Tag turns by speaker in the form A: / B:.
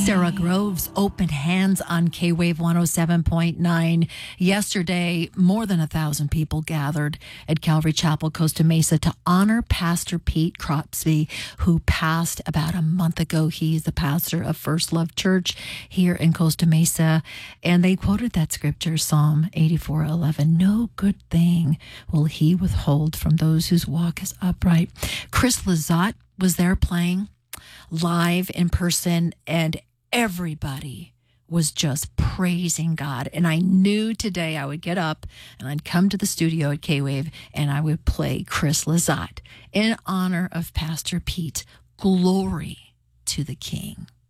A: Sarah Groves opened hands on K-Wave 107.9. Yesterday, more than 1,000 people gathered at Calvary Chapel, Costa Mesa to honor Pastor Pete Cropsey, who passed about a month ago. He's the pastor of First Love Church here in Costa Mesa. And they quoted that scripture, Psalm 84:11. No good thing will he withhold from those whose walk is upright. Chris Lizotte was there playing live in person, and everybody was just praising God. And I knew today I would get up and I'd come to the studio at K-Wave and I would play Chris Lizotte in honor of Pastor Pete. Glory to the King.